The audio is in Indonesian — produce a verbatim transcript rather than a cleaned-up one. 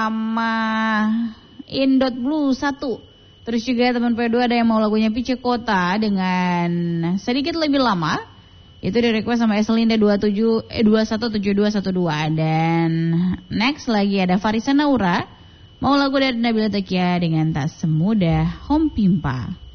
sama Indot Blue satu. Terus juga teman P dua ada yang mau lagunya Pice Kota dengan sedikit lebih lama. Itu di request sama Eslinda dua tujuh eh dua satu tujuh dua satu dua. Dan next lagi ada Farisa Naura mau lagu dari Nabila Takia dengan Tak Semudah Hom Pimpa.